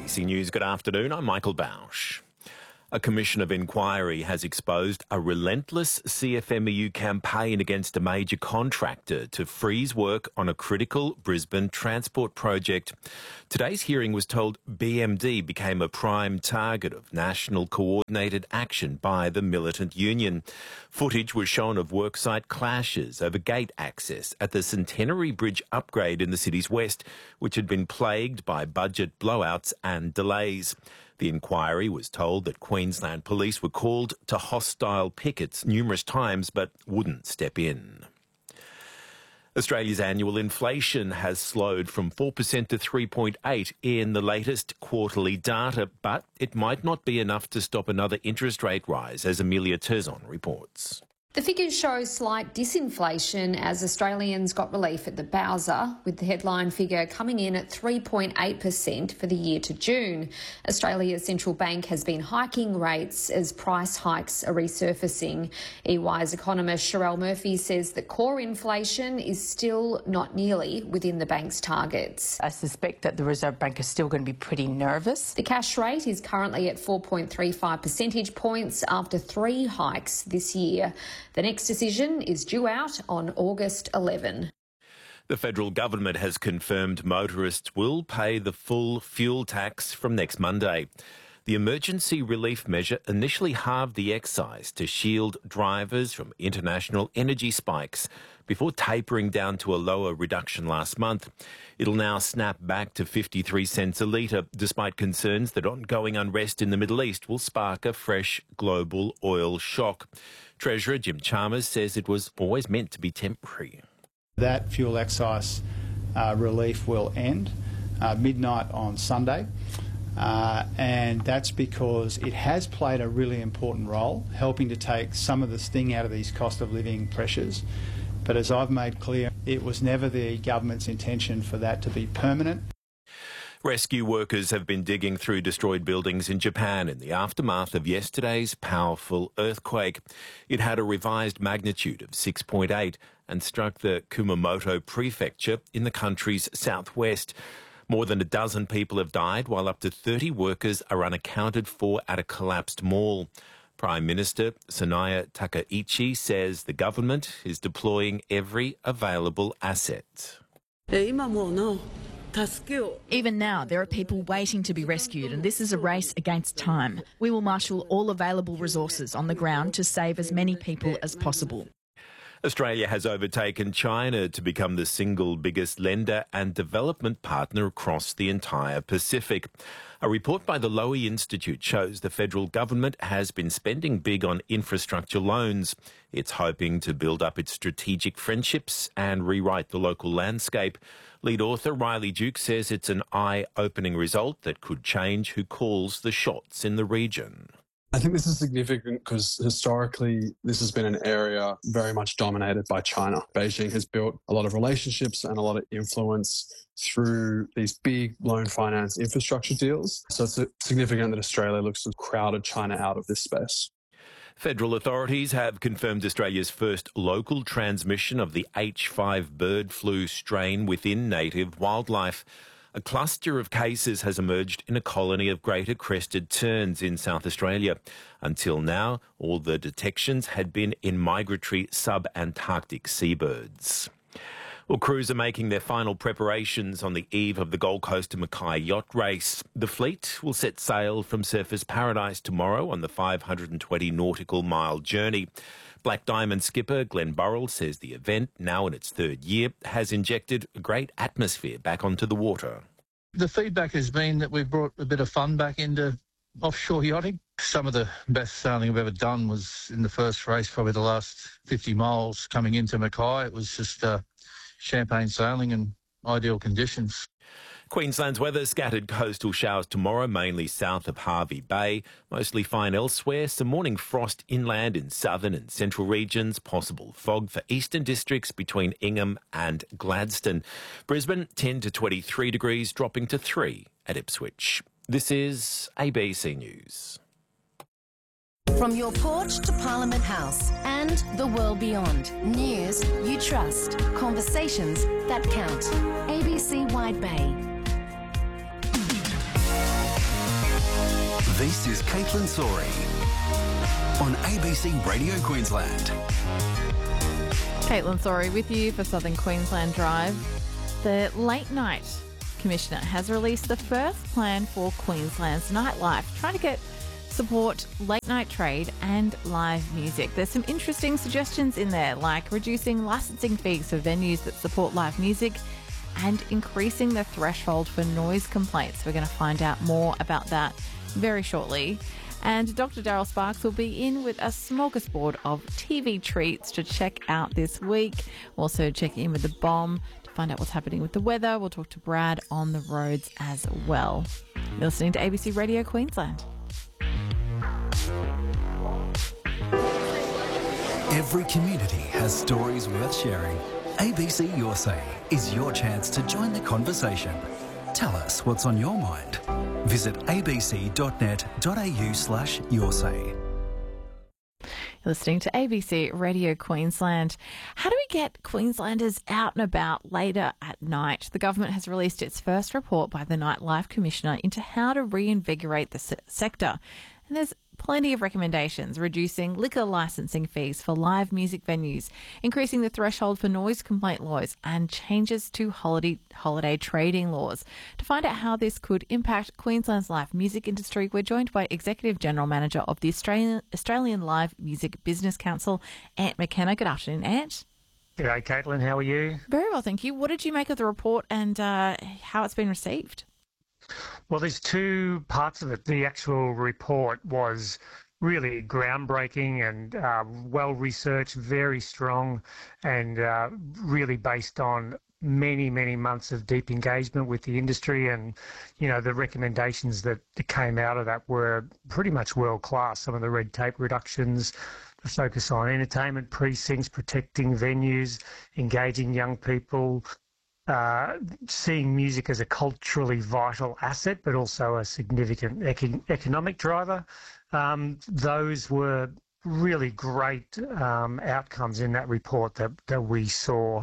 ABC News, good afternoon. I'm Michael Bausch. A commission of inquiry has exposed a relentless CFMEU campaign against a major contractor to freeze work on a critical Brisbane transport project. Today's hearing was told BMD became a prime target of national coordinated action by the militant union. Footage was shown of worksite clashes over gate access at the Centenary Bridge upgrade in the city's west, which had been plagued by budget blowouts and delays. The inquiry was told that Queensland Police were called to hostile pickets numerous times but wouldn't step in. Australia's annual inflation has slowed from 4% to 3.8% in the latest quarterly data, but it might not be enough to stop another interest rate rise, as Amelia Terzon reports. The figures show slight disinflation as Australians got relief at the Bowser, with the headline figure coming in at 3.8% for the year to June. Australia's central bank has been hiking rates as price hikes are resurfacing. EY's economist Sherelle Murphy says that core inflation is still not nearly within the bank's targets. I suspect that the Reserve Bank is still going to be pretty nervous. The cash rate is currently at 4.35 percentage points after 3 hikes this year. The next decision is due out on August 11. The federal government has confirmed motorists will pay the full fuel tax from next Monday. The emergency relief measure initially halved the excise to shield drivers from international energy spikes before tapering down to a lower reduction last month. It'll now snap back to 53 cents a litre, despite concerns that ongoing unrest in the Middle East will spark a fresh global oil shock. Treasurer Jim Chalmers says it was always meant to be temporary. That fuel excise relief will end midnight on Sunday, and that's because it has played a really important role helping to take some of the sting out of these cost of living pressures. But as I've made clear, it was never the government's intention for that to be permanent. Rescue workers have been digging through destroyed buildings in Japan in the aftermath of yesterday's powerful earthquake. It had a revised magnitude of 6.8 and struck the Kumamoto prefecture in the country's southwest. More than a dozen people have died, while up to 30 workers are unaccounted for at a collapsed mall. Prime Minister Sanaya Takaichi says the government is deploying every available asset. Even now, there are people waiting to be rescued, and this is a race against time. We will marshal all available resources on the ground to save as many people as possible. Australia has overtaken China to become the single biggest lender and development partner across the entire Pacific. A report by the Lowy Institute shows the federal government has been spending big on infrastructure loans. It's hoping to build up its strategic friendships and rewrite the local landscape. Lead author Riley Duke says it's an eye-opening result that could change who calls the shots in the region. I think this is significant because historically this has been an area very much dominated by China. Beijing has built a lot of relationships and a lot of influence through these big loan finance infrastructure deals. So it's significant that Australia looks to have crowded China out of this space. Federal authorities have confirmed Australia's first local transmission of the H5 bird flu strain within native wildlife. A cluster of cases has emerged in a colony of greater crested terns in South Australia. Until now, all the detections had been in migratory sub-Antarctic seabirds. Well, crews are making their final preparations on the eve of the Gold Coast to Mackay yacht race. The fleet will set sail from Surfers Paradise tomorrow on the 520 nautical mile journey. Black Diamond skipper Glenn Burrell says the event, now in its 3rd year, has injected a great atmosphere back onto the water. The feedback has been that we've brought a bit of fun back into offshore yachting. Some of the best sailing I've ever done was in the first race, probably the last 50 miles coming into Mackay. It was just champagne sailing and ideal conditions. Queensland's weather, scattered coastal showers tomorrow, mainly south of Hervey Bay. Mostly fine elsewhere. Some morning frost inland in southern and central regions. Possible fog for eastern districts between Ingham and Gladstone. Brisbane, 10 to 23 degrees, dropping to 3 at Ipswich. This is ABC News. From your porch to Parliament House and the world beyond. News you trust. Conversations that count. ABC Wide Bay. This is Caitlin Sori on ABC Radio Queensland. Caitlin Sori with you for Southern Queensland Drive. The Late Night Commissioner has released the first plan for Queensland's nightlife, trying to support late night trade and live music. There's some interesting suggestions in there, like reducing licensing fees for venues that support live music and increasing the threshold for noise complaints. We're going to find out more about that very shortly. And Dr. Daryl Sparks will be in with a smorgasbord of TV treats to check out this week. We'll also check in with the Bomb to find out what's happening with the weather. We'll talk to Brad on the roads as well. You're listening to ABC Radio Queensland. Every community has stories worth sharing. ABC Your Say is your chance to join the conversation. Tell us what's on your mind. Visit abc.net.au/yoursay. You're listening to ABC Radio Queensland. How do we get Queenslanders out and about later at night? The government has released its first report by the Nightlife Commissioner into how to reinvigorate the sector. And there's plenty of recommendations: reducing liquor licensing fees for live music venues, increasing the threshold for noise complaint laws, and changes to holiday trading laws. To find out how this could impact Queensland's live music industry, we're joined by Executive General Manager of the Australian Live Music Business Council, Ant McKenna. Good afternoon, Ant. G'day, Caitlin. How are you? Very well, thank you. What did you make of the report and how it's been received? Well, there's two parts of it. The actual report was really groundbreaking and well-researched, very strong, and really based on many months of deep engagement with the industry. And, you know, the recommendations that came out of that were pretty much world-class. Some of the red tape reductions, the focus on entertainment precincts, protecting venues, engaging young people, seeing music as a culturally vital asset, but also a significant economic driver. Those were really great outcomes in that report that we saw.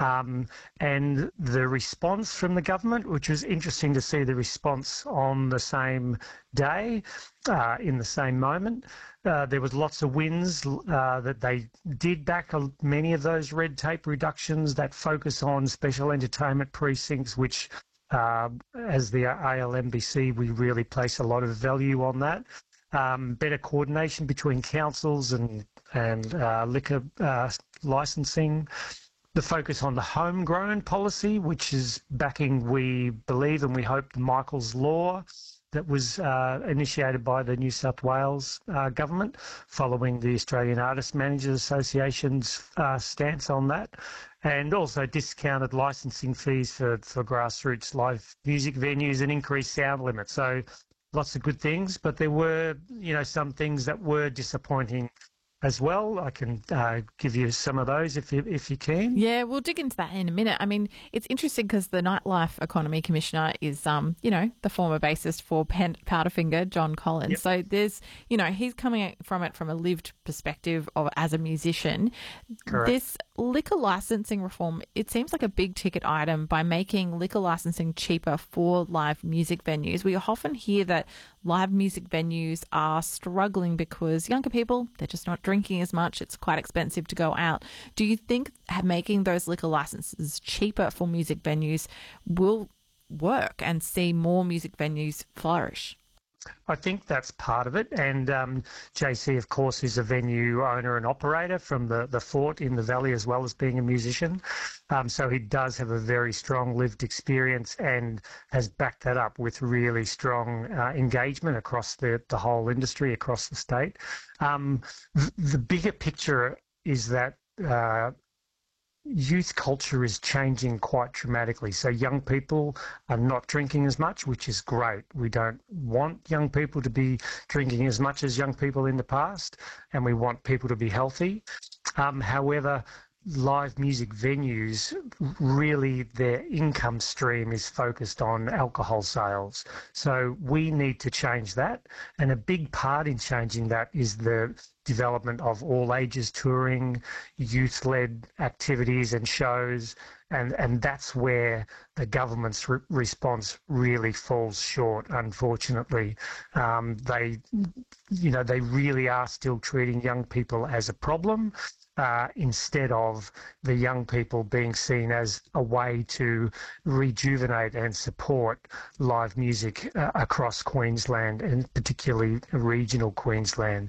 And the response from the government, which was interesting to see the response on the same day, in the same moment. There was lots of wins that they did back many of those red tape reductions, that focus on special entertainment precincts, which as the ALMBC, we really place a lot of value on that. Better coordination between councils and liquor licensing. The focus on the homegrown policy, which is backing, we believe and we hope, the Michael's Law that was initiated by the New South Wales government following the Australian Artist Managers Association's stance on that, and also discounted licensing fees for grassroots live music venues and increased sound limits. So lots of good things, but there were, you know, some things that were disappointing as well. I can give you some of those if you can. Yeah, we'll dig into that in a minute. I mean, it's interesting because the Nightlife Economy Commissioner is, you know, the former bassist for Powderfinger, John Collins. Yep. So there's, you know, he's coming from it from a lived perspective of as a musician. Correct. This liquor licensing reform, it seems like a big ticket item by making liquor licensing cheaper for live music venues. We often hear that live music venues are struggling because younger people, they're just not drinking as much. It's quite expensive to go out. Do you think making those liquor licenses cheaper for music venues will work and see more music venues flourish? I think that's part of it. And JC, of course, is a venue owner and operator from the Fort in the Valley, as well as being a musician. So he does have a very strong lived experience and has backed that up with really strong engagement across the whole industry, across the state. The bigger picture is that youth culture is changing quite dramatically. So young people are not drinking as much, which is great. We don't want young people to be drinking as much as young people in the past, and we want people to be healthy. However, live music venues, really their income stream is focused on alcohol sales. So we need to change that. And a big part in changing that is the development of all ages touring, youth-led activities and shows, and that's where the government's response really falls short, unfortunately. They really are still treating young people as a problem, instead of the young people being seen as a way to rejuvenate and support live music across Queensland, and particularly regional Queensland.